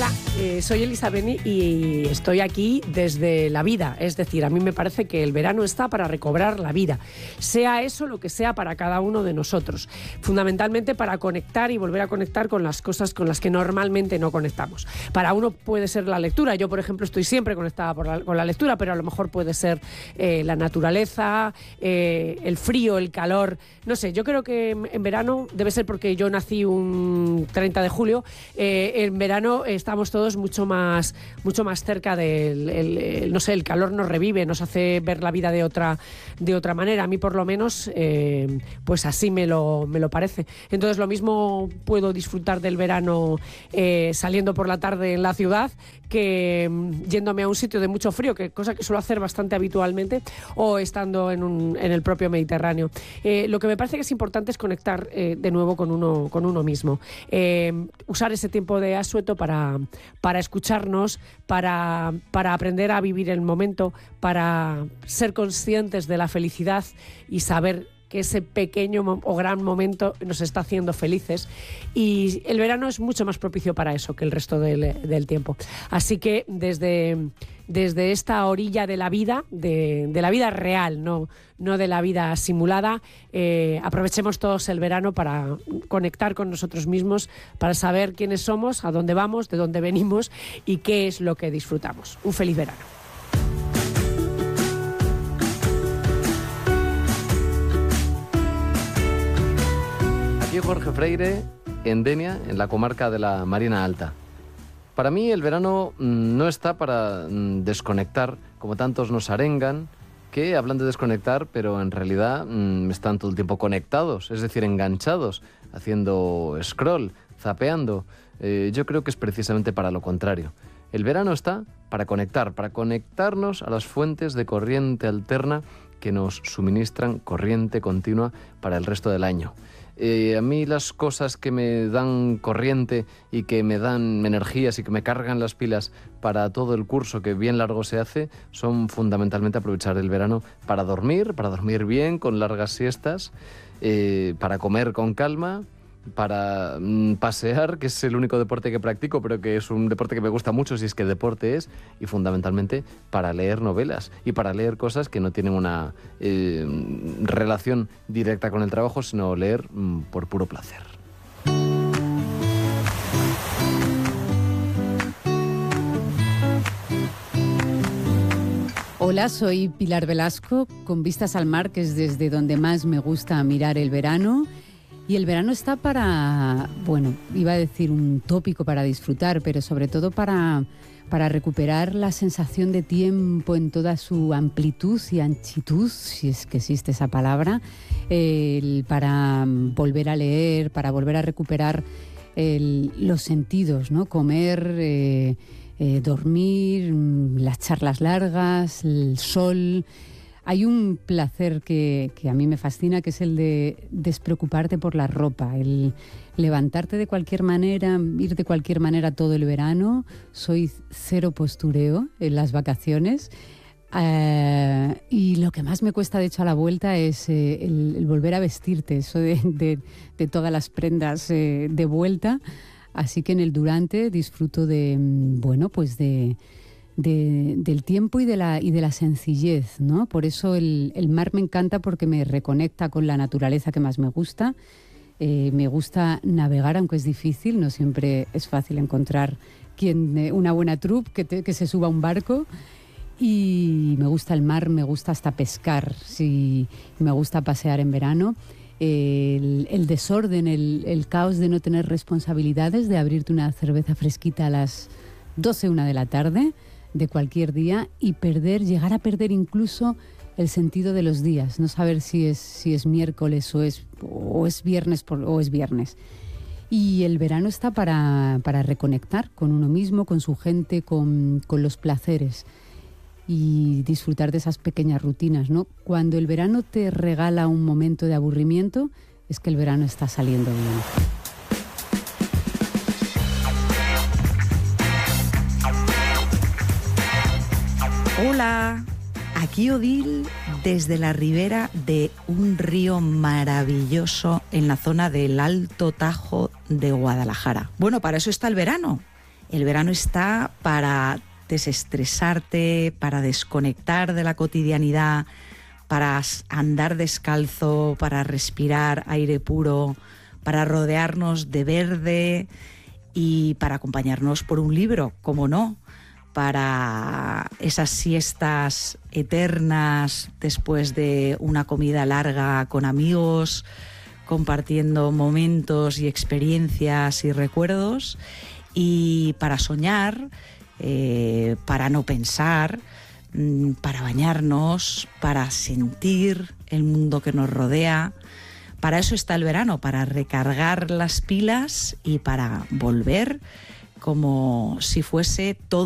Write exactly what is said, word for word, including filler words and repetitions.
Hola, eh, soy Elisa Beni y estoy aquí desde la vida. Es decir, a mí me parece que el verano está para recobrar la vida, sea eso lo que sea para cada uno de nosotros. Fundamentalmente para conectar y volver a conectar con las cosas con las que normalmente no conectamos. Para uno puede ser la lectura. Yo, por ejemplo, estoy siempre conectada por la, con la lectura, pero a lo mejor puede ser eh, la naturaleza, eh, el frío, el calor. No sé, yo creo que en, en verano, debe ser porque yo nací un treinta de julio, eh, en verano estamos todos mucho más, mucho más cerca del, el, el, no sé, el calor nos revive, nos hace ver la vida de otra, de otra manera. A mí, por lo menos, eh, pues así me lo, me lo parece. Entonces, lo mismo puedo disfrutar del verano eh, saliendo por la tarde en la ciudad que yéndome a un sitio de mucho frío, que cosa que suelo hacer bastante habitualmente, o estando en, un, en el propio Mediterráneo. Eh, lo que me parece que es importante es conectar eh, de nuevo con uno, con uno mismo. Eh, usar ese tiempo de asueto para, para escucharnos, para, para aprender a vivir el momento, para ser conscientes de la felicidad y saber que ese pequeño o gran momento nos está haciendo felices, y el verano es mucho más propicio para eso que el resto del, del tiempo. Así que desde, desde esta orilla de la vida, de, de la vida real, no, no de la vida simulada, eh, aprovechemos todos el verano para conectar con nosotros mismos, para saber quiénes somos, a dónde vamos, de dónde venimos y qué es lo que disfrutamos. Un feliz verano. Jorge Freire, en Denia, en la comarca de la Marina Alta. Para mí el verano mmm, no está para mmm, desconectar, como tantos nos arengan, que hablan de desconectar, pero en realidad mmm, están todo el tiempo conectados, es decir, enganchados, haciendo scroll, zapeando. Eh, yo creo que es precisamente para lo contrario. El verano está para conectar, para conectarnos a las fuentes de corriente alterna que nos suministran corriente continua para el resto del año. Eh, a mí las cosas que me dan corriente y que me dan energías y que me cargan las pilas para todo el curso que bien largo se hace son fundamentalmente aprovechar el verano para dormir, para dormir bien, con largas siestas, eh, para comer con calma, para mm, pasear, que es el único deporte que practico, pero que es un deporte que me gusta mucho, si es que deporte es, y fundamentalmente para leer novelas y para leer cosas que no tienen una eh, relación directa con el trabajo, sino leer mm, por puro placer. Hola, soy Pilar Velasco, con vistas al mar, que es desde donde más me gusta mirar el verano. Y el verano está para, bueno, iba a decir un tópico para disfrutar, pero sobre todo para, para recuperar la sensación de tiempo en toda su amplitud y anchitud, si es que existe esa palabra, el, para volver a leer, para volver a recuperar el, los sentidos, ¿no? Comer, eh, eh, dormir, las charlas largas, el sol. Hay un placer que, que a mí me fascina, que es el de despreocuparte por la ropa, el levantarte de cualquier manera, ir de cualquier manera todo el verano. Soy cero postureo en las vacaciones. Uh, y lo que más me cuesta, de hecho, a la vuelta es eh, el, el volver a vestirte, eso de, de, de todas las prendas eh, de vuelta. Así que en el durante disfruto de, bueno, pues de... De, del tiempo y de la, y de la sencillez, ¿no? Por eso el, el mar me encanta, porque me reconecta con la naturaleza que más me gusta. Eh, me gusta navegar, aunque es difícil, no siempre es fácil encontrar quien, eh, una buena troupe que, te, que se suba a un barco. Y me gusta el mar, me gusta hasta pescar, sí, me gusta pasear en verano. El, el desorden, el, el caos de no tener responsabilidades, de abrirte una cerveza fresquita a las doce, una de la tarde, de cualquier día, y perder, llegar a perder incluso el sentido de los días, no saber si es, si es miércoles o es, o es viernes por, o es viernes. Y el verano está para, para reconectar con uno mismo, con su gente, con, con los placeres y disfrutar de esas pequeñas rutinas, ¿no? Cuando el verano te regala un momento de aburrimiento, es que el verano está saliendo bien. Hola, aquí Odil desde la ribera de un río maravilloso en la zona del Alto Tajo de Guadalajara. Bueno, para eso está el verano. El verano está para desestresarte, para desconectar de la cotidianidad, para andar descalzo, para respirar aire puro, para rodearnos de verde y para acompañarnos por un libro, ¿cómo no? Para esas siestas eternas después de una comida larga con amigos, compartiendo momentos y experiencias y recuerdos, y para soñar, eh, para no pensar, para bañarnos, para sentir el mundo que nos rodea. Para eso está el verano, para recargar las pilas y para volver como si fuese todo